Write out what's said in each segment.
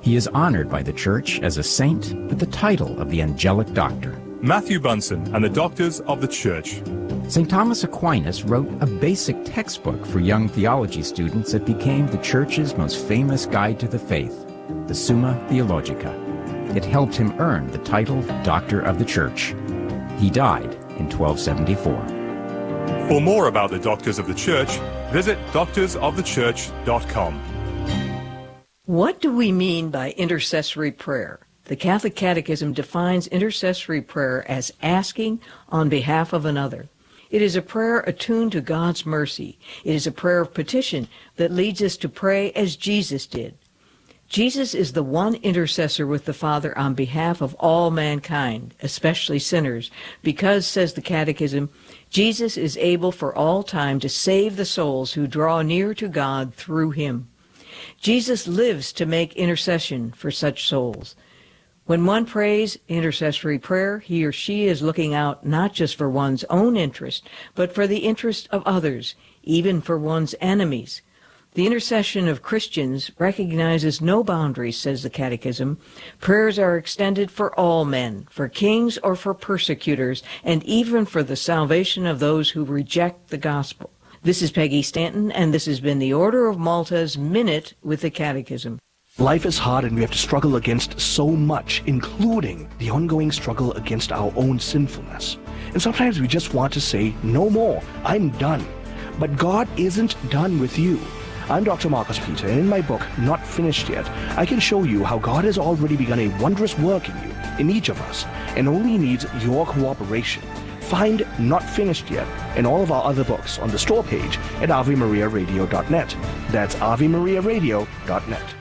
He is honored by the Church as a saint with the title of the Angelic Doctor. Matthew Bunson and the Doctors of the Church. St. Thomas Aquinas wrote a basic textbook for young theology students that became the Church's most famous guide to the faith, the Summa Theologica. It helped him earn the title Doctor of the Church. He died in 1274. For more about the Doctors of the Church, visit doctorsofthechurch.com. What do we mean by intercessory prayer? The Catholic Catechism defines intercessory prayer as asking on behalf of another. It is a prayer attuned to God's mercy. It is a prayer of petition that leads us to pray as Jesus did. Jesus is the one intercessor with the Father on behalf of all mankind, especially sinners, because, says the Catechism, Jesus is able for all time to save the souls who draw near to God through him. Jesus lives to make intercession for such souls. When one prays intercessory prayer, he or she is looking out not just for one's own interest, but for the interest of others, even for one's enemies. The intercession of Christians recognizes no boundaries, says the Catechism. Prayers are extended for all men, for kings or for persecutors, and even for the salvation of those who reject the gospel. This is Peggy Stanton, and this has been the Order of Malta's Minute with the Catechism. Life is hard and we have to struggle against so much, including the ongoing struggle against our own sinfulness. And sometimes we just want to say, no more, I'm done. But God isn't done with you. I'm Dr. Marcus Peter, and in my book, Not Finished Yet, I can show you how God has already begun a wondrous work in you, in each of us, and only needs your cooperation. Find Not Finished Yet and all of our other books on the store page at AveMariaRadio.net. That's AveMariaRadio.net.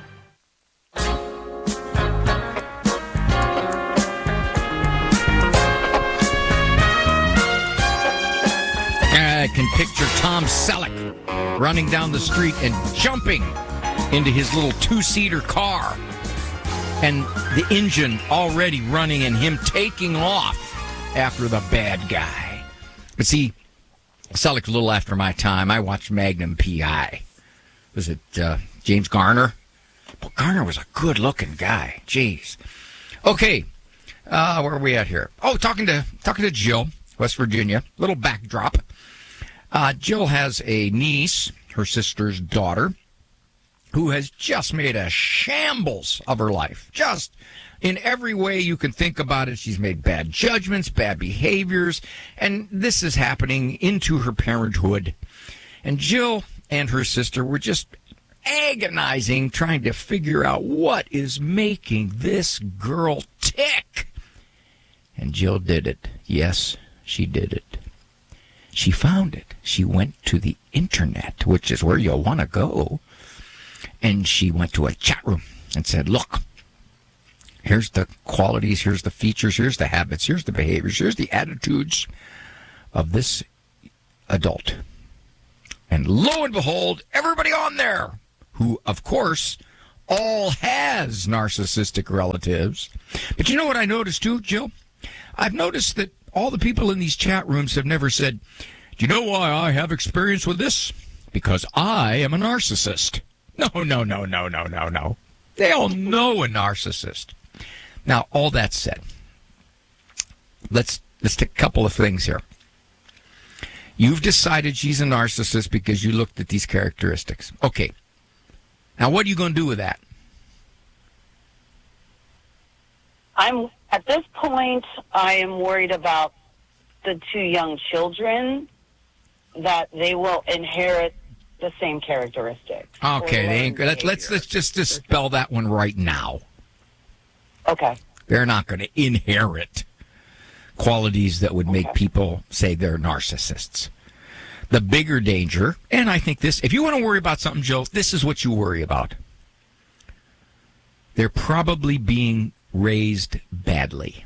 I can picture Tom Selleck running down the street and jumping into his little two-seater car, and the engine already running and him taking off after the bad guy. But see, Selleck's a little after my time. I watched Magnum P.I. Was it James Garner? Well, Garner was a good-looking guy. Jeez. Okay, where are we at here? Oh, talking to Jill, West Virginia. Little backdrop. Jill has a niece, her sister's daughter, who has just made a shambles of her life. Just in every way you can think about it, she's made bad judgments, bad behaviors, and this is happening into her parenthood. And Jill and her sister were just agonizing, trying to figure out what is making this girl tick. And Jill did it. Yes, she did it. She found it. She went to the internet, which is where you'll want to go. And she went to a chat room and said, look, here's the qualities, here's the features, here's the habits, here's the behaviors, here's the attitudes of this adult. And lo and behold, everybody on there, who, of course, all has narcissistic relatives. But you know what I noticed too, Jill? I've noticed that all the people in these chat rooms have never said, do you know why I have experience with this? Because I am a narcissist. No. They all know a narcissist. Now, all that said, let's take a couple of things here. You've decided she's a narcissist because you looked at these characteristics. Okay. Now, what are you going to do with that? At this point, I am worried about the two young children, that they will inherit the same characteristics. Okay, let's just dispel that one right now. Okay. They're not going to inherit qualities that would make people say they're narcissists. The bigger danger, and I think this, if you want to worry about something, Jill, this is what you worry about. They're probably being raised badly.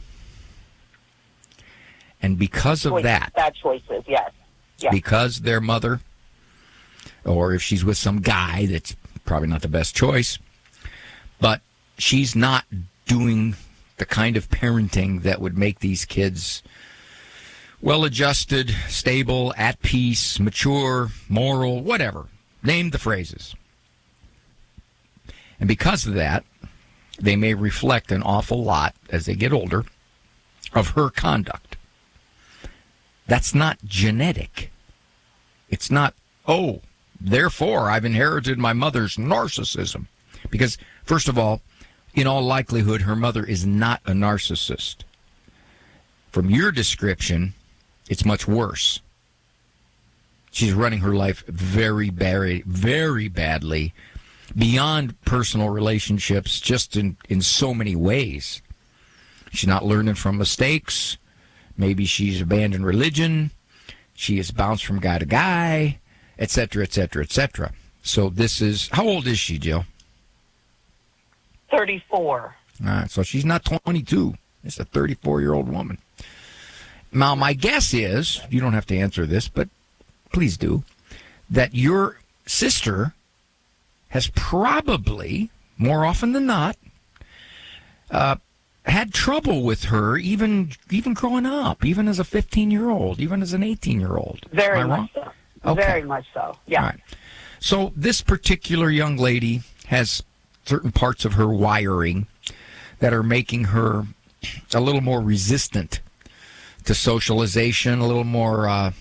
And because of that... Bad choices, yes. Because their mother, or if she's with some guy, that's probably not the best choice, but she's not doing the kind of parenting that would make these kids well-adjusted, stable, at peace, mature, moral, whatever. Name the phrases. And because of that, they may reflect an awful lot as they get older of her conduct. That's not genetic. It's not, oh, therefore I've inherited my mother's narcissism. Because, first of all, in all likelihood, her mother is not a narcissist. From your description, it's much worse. She's running her life very badly, beyond personal relationships, just in so many ways. She's not learning from mistakes. Maybe she's abandoned religion. She has bounced from guy to guy, etc., etc., etc. So this is, how old is she, Jill? 34. All right, so she's not 22. It's a 34-year-old woman. Now, my guess is, you don't have to answer this, but please do, that your sister has probably, more often than not, had trouble with her even growing up, even as a 15-year-old, even as an 18-year-old. Very much so. Okay. Very much so, yeah. All right. So this particular young lady has certain parts of her wiring that are making her a little more resistant to socialization, a little more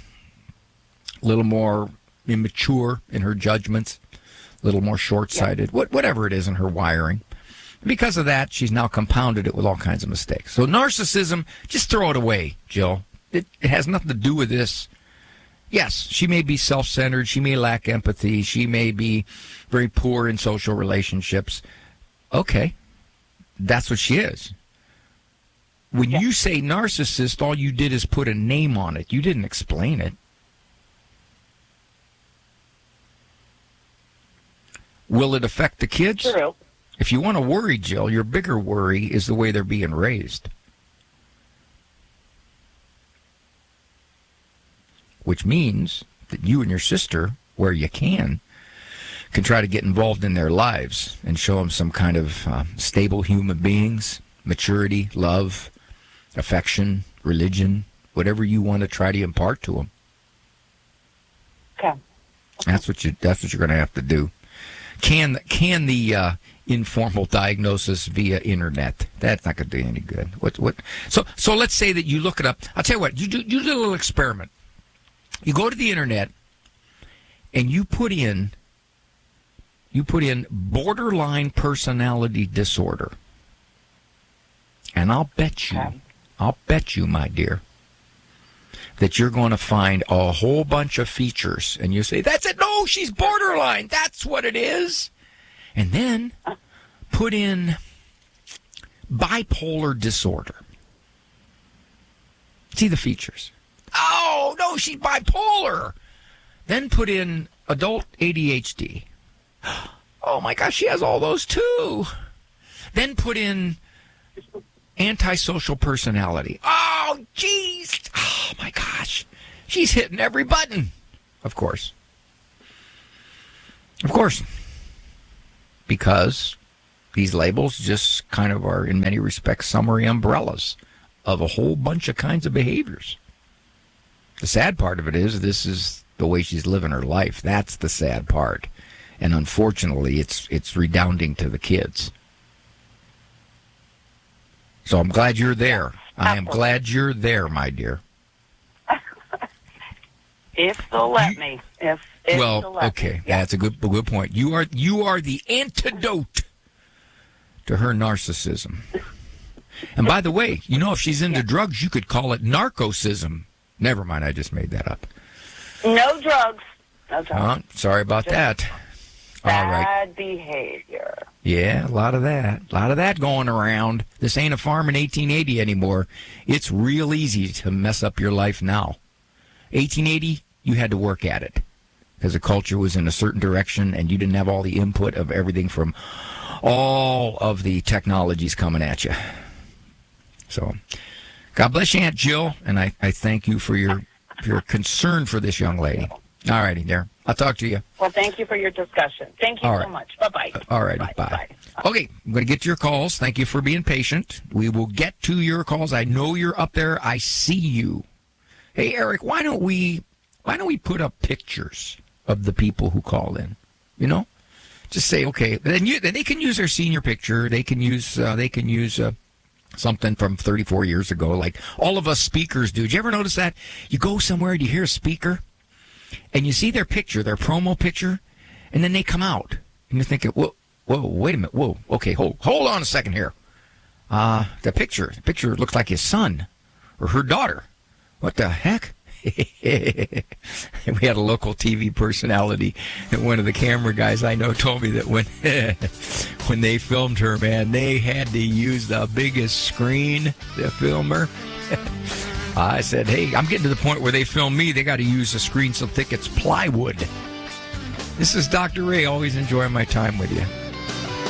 immature in her judgments, a little more short-sighted, whatever it is in her wiring. Because of that, she's now compounded it with all kinds of mistakes. So narcissism, just throw it away, Jill. It has nothing to do with this. Yes, she may be self-centered. She may lack empathy. She may be very poor in social relationships. Okay, that's what she is. When you say narcissist, all you did is put a name on it. You didn't explain it. Will it affect the kids? True. If you want to worry, Jill, your bigger worry is the way they're being raised. Which means that you and your sister, where you can try to get involved in their lives and show them some kind of stable human beings, maturity, love, affection, religion, whatever you want to try to impart to them. Okay. That's what you're going to have to do. Can the informal diagnosis via internet? That's not going to do any good. So let's say that you look it up. I'll tell you what. You do a little experiment. You go to the internet and you put in borderline personality disorder, and I'll bet you, my dear, that you're going to find a whole bunch of features, and you say, that's it. No, she's borderline. That's what it is. And then put in bipolar disorder. See the features. Oh, no, she's bipolar. Then put in adult ADHD. Oh, my gosh, she has all those, too. Then put in antisocial personality. Oh, jeez. Oh, my gosh. She's hitting every button. Of course. Of course. Because these labels just kind of are, in many respects, summary umbrellas of a whole bunch of kinds of behaviors. The sad part of it is this is the way she's living her life. That's the sad part. And unfortunately, it's redounding to the kids. So I'm glad you're there. I am glad you're there, my dear. If they'll let me. If well, they'll let okay, me. Yeah. that's a good point. You are the antidote to her narcissism. And by the way, if she's into drugs, you could call it narcosism. Never mind, I just made that up. No drugs. No drugs. Sorry about that. All right. Bad behavior. Yeah, a lot of that going around. This ain't a farm in 1880 anymore. It's real easy to mess up your life now. 1880, you had to work at it because the culture was in a certain direction and you didn't have all the input of everything from all of the technologies coming at you. So, God bless you, Aunt Jill, and I thank you for your concern for this young lady. All righty, there. I'll talk to you. Well, thank you for your discussion. Thank you so much. Bye-bye. All righty, bye. Okay, I'm going to get to your calls. Thank you for being patient. We will get to your calls. I know you're up there. I see you. Hey, Eric, why don't we put up pictures of the people who call in? Just say, okay. Then they can use their senior picture. They can use something from 34 years ago, like all of us speakers do. Did you ever notice that? You go somewhere and you hear a speaker, and you see their picture, their promo picture, and then they come out, and you're thinking, whoa, wait a minute, whoa, okay, hold on a second here. The picture looks like his son or her daughter. What the heck? We had a local TV personality, and one of the camera guys I know told me that when they filmed her, man, they had to use the biggest screen to film her. I said, hey, I'm getting to the point where they film me, they got to use a screen so thick it's plywood. This is Dr. Ray. Always enjoying my time with you.